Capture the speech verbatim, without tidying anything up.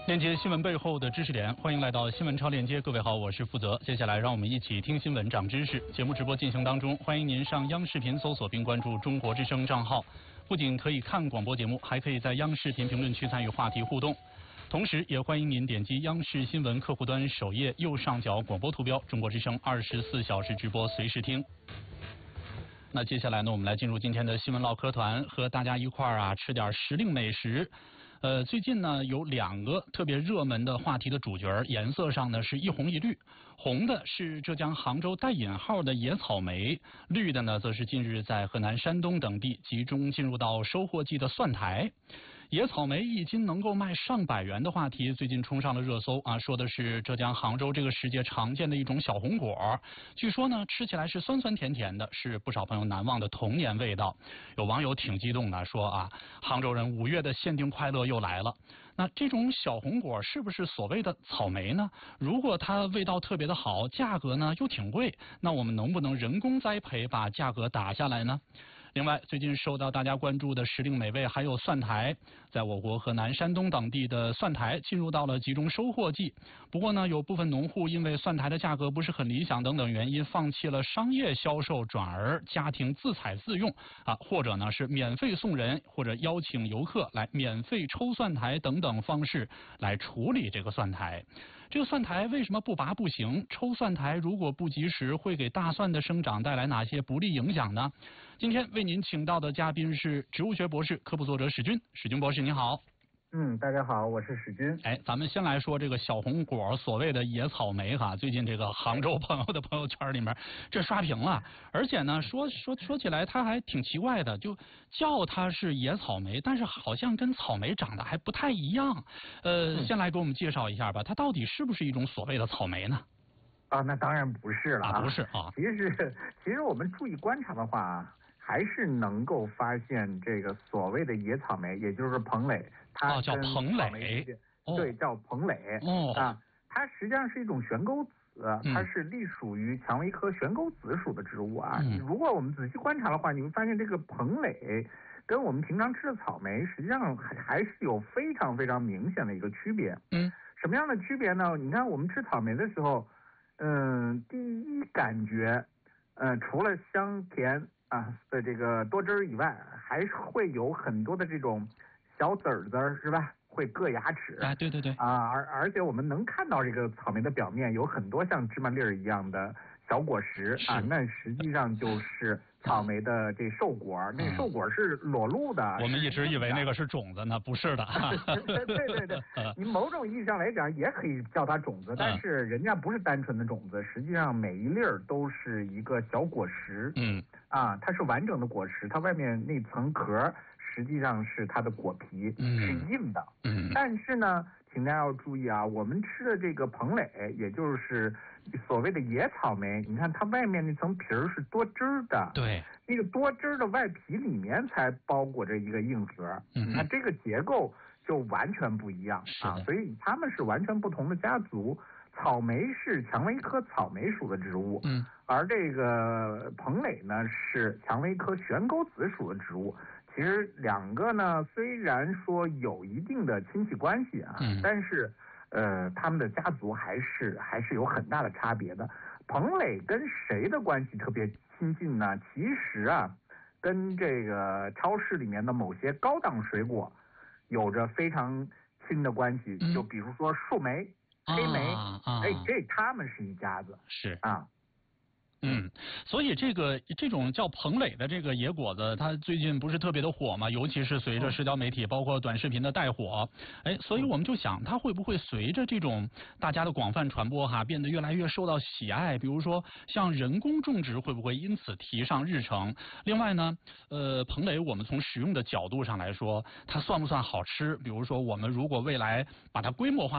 链接新闻背后的知识点，欢迎来到新闻超链接。各位好，我是负责。接下来让我们一起听新闻长知识。节目直播进行当中，欢迎您上央视频搜索并关注中国之声账号，不仅可以看广播节目，还可以在央视频评论区参与话题互动。同时也欢迎您点击央视新闻客户端首页右上角广播图标，中国之声二十四小时直播随时听。那接下来呢，我们来进入今天的新闻唠嗑团，和大家一块儿啊吃点时令美食。呃，最近呢有两个特别热门的话题的主角，颜色上呢是一红一绿。红的是浙江杭州带引号的野草莓，绿的呢则是近日在河南、山东等地集中进入到收获季的蒜苔。野草莓一斤能够卖上百元的话题，最近冲上了热搜啊，说的是浙江杭州这个时节常见的一种小红果，据说呢吃起来是酸酸甜甜的，是不少朋友难忘的童年味道。有网友挺激动的说啊，杭州人五月的限定快乐又来了。那这种小红果是不是所谓的草莓呢？如果它味道特别的好，价格呢又挺贵，那我们能不能人工栽培把价格打下来呢？另外，最近受到大家关注的时令美味还有蒜苔，在我国河南、山东等地的蒜苔进入到了集中收获季。不过呢，有部分农户因为蒜苔的价格不是很理想等等原因，放弃了商业销售，转而家庭自采自用啊，或者呢是免费送人，或者邀请游客来免费抽蒜苔等等方式来处理这个蒜苔。这个蒜苔为什么不拔不行？抽蒜苔如果不及时，会给大蒜的生长带来哪些不利影响呢？今天为您请到的嘉宾是植物学博士、科普作者史军。史军博士，你好。 嗯，大家好，我是史军。 哎，咱们先来说这个小红果，所谓的野草莓哈，最近这个杭州朋友的朋友圈里面这刷屏了，而且呢，说说说起来它还挺奇怪的，就叫它是野草莓，但是好像跟草莓长得还不太一样。呃，嗯、先来给我们介绍一下吧，它到底是不是一种所谓的草莓呢？ 啊，那当然不是了啊， 啊不是啊。 其实，其实我们注意观察的话，还是能够发现这个所谓的野草莓，也就是蓬蕾，它哦叫蓬蕾， 哦、对，叫蓬蕾哦啊，它实际上是一种悬钩子，它是隶属于蔷薇科悬钩子属的植物啊。嗯、如果我们仔细观察的话，你会发现这个蓬蕾跟我们平常吃的草莓，实际上还还是有非常非常明显的一个区别。 嗯， 什么样的区别呢？你看我们吃草莓的时候。嗯，第一感觉，呃，除了香甜啊的这个多汁儿以外，还会有很多的这种小籽儿籽儿，是吧？会硌牙齿。 啊，对对对。 啊，而而且我们能看到这个草莓的表面有很多像芝麻粒儿一样的小果实啊，那实际上就是草莓的这瘦果，嗯、那瘦果是裸露的。 我们一直以为那个是种子呢，不是的。 对对对，你某种意义上来讲也可以叫它种子，但是人家不是单纯的种子，实际上每一粒儿都是一个小果实。 嗯， 啊，它是完整的果实，它外面那层壳实际上是它的果皮， 嗯、 是硬的。 嗯， 但是呢，请大家要注意啊，我们吃的这个蓬蕾，也就是所谓的野草莓，你看它外面那层皮儿是多汁儿的， 对， 那个多汁儿的外皮里面才包裹着一个硬核， 嗯， 那这个结构就完全不一样啊，所以它们是完全不同的家族。草莓是蔷薇科草莓属的植物， 嗯， 而这个蓬蕾呢是蔷薇科悬钩子属的植物。其实两个呢，虽然说有一定的亲戚关系啊， 嗯、 但是呃，他们的家族还是还是有很大的差别的。蓬蕾跟谁的关系特别亲近呢？其实啊，跟这个超市里面的某些高档水果有着非常亲的关系， 嗯、 就比如说树莓、黑莓， 啊啊、 哎，这他们是一家子， 是啊。 嗯，所以这个这种叫蓬蕾的这个野果子，它最近不是特别的火嘛？尤其是随着社交媒体包括短视频的带火，哎，所以我们就想，它会不会随着这种大家的广泛传播哈，变得越来越受到喜爱？比如说像人工种植会不会因此提上日程？另外呢，呃，蓬蕾我们从食用的角度上来说，它算不算好吃？比如说我们如果未来把它规模化。